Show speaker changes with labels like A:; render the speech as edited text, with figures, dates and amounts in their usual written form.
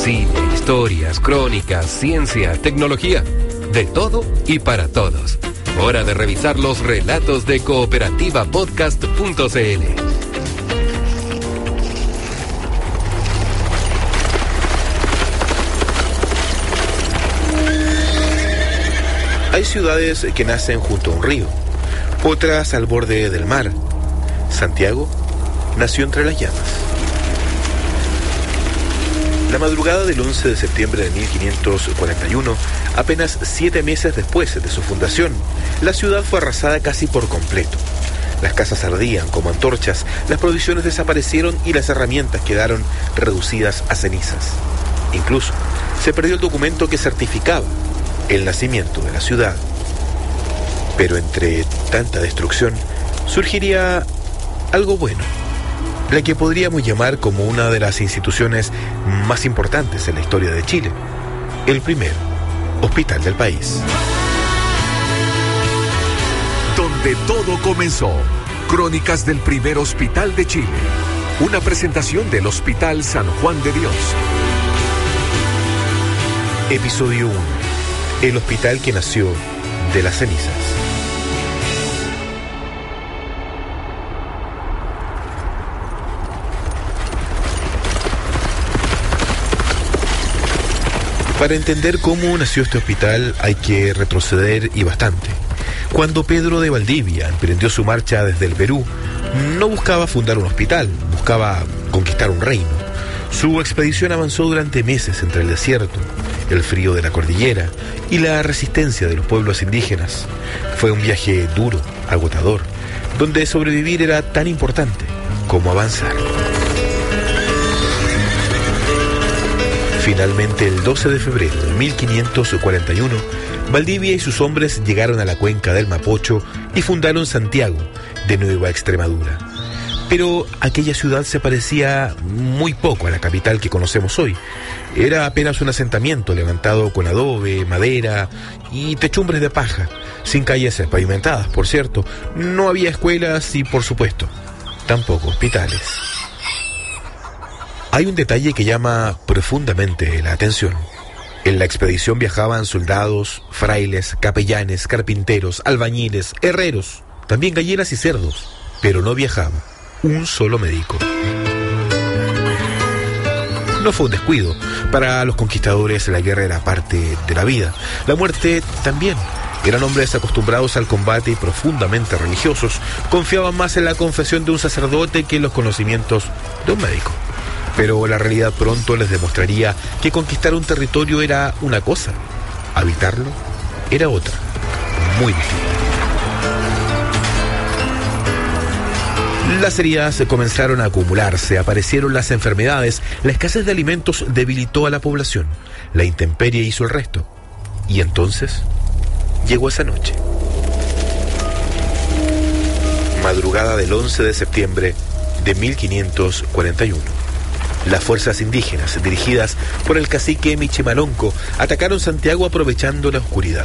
A: cine, historias, crónicas, ciencia, tecnología. De todo y para todos. Hora de revisar los relatos de cooperativapodcast.cl.
B: Hay ciudades que nacen junto a un río, otras al borde del mar. Santiago nació entre las llamas. La madrugada del 11 de septiembre de 1541, apenas 7 meses después de su fundación, la ciudad fue arrasada casi por completo. Las casas ardían como antorchas, las provisiones desaparecieron y las herramientas quedaron reducidas a cenizas. Incluso se perdió el documento que certificaba el nacimiento de la ciudad. Pero entre tanta destrucción surgiría algo bueno, la que podríamos llamar como una de las instituciones más importantes en la historia de Chile, el primer hospital del país.
C: Donde todo comenzó. Crónicas del primer hospital de Chile. Una presentación del Hospital San Juan de Dios.
B: Episodio 1. El hospital que nació de las cenizas. Para entender cómo nació este hospital hay que retroceder y bastante. Cuando Pedro de Valdivia emprendió su marcha desde el Perú, no buscaba fundar un hospital, buscaba conquistar un reino. Su expedición avanzó durante meses entre el desierto, el frío de la cordillera y la resistencia de los pueblos indígenas. Fue un viaje duro, agotador, donde sobrevivir era tan importante como avanzar. Finalmente, el 12 de febrero de 1541, Valdivia y sus hombres llegaron a la cuenca del Mapocho y fundaron Santiago, de Nueva Extremadura. Pero aquella ciudad se parecía muy poco a la capital que conocemos hoy. Era apenas un asentamiento levantado con adobe, madera y techumbres de paja, sin calles pavimentadas, por cierto. No había escuelas y, por supuesto, tampoco hospitales. Hay un detalle que llama profundamente la atención. En la expedición viajaban soldados, frailes, capellanes, carpinteros, albañiles, herreros, también gallinas y cerdos, pero no viajaba un solo médico. No fue un descuido. Para los conquistadores la guerra era parte de la vida. La muerte también. Eran hombres acostumbrados al combate y profundamente religiosos. Confiaban más en la confesión de un sacerdote que en los conocimientos de un médico. Pero la realidad pronto les demostraría que conquistar un territorio era una cosa, habitarlo era otra, muy distinta. Las heridas comenzaron a acumularse, aparecieron las enfermedades, la escasez de alimentos debilitó a la población, la intemperie hizo el resto. Y entonces llegó esa noche. Madrugada del 11 de septiembre de 1541. Las fuerzas indígenas, dirigidas por el cacique Michimalonco, atacaron Santiago aprovechando la oscuridad.